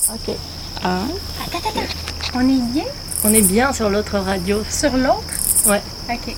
Ok. Un. Attends. On est bien? On est bien sur l'autre radio. Sur l'autre? Ouais. Ok.